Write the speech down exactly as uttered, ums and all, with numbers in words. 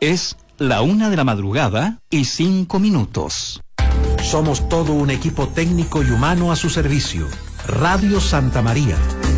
Es la una de la madrugada y cinco minutos. Somos todo un equipo técnico y humano a su servicio. Radio Santa María,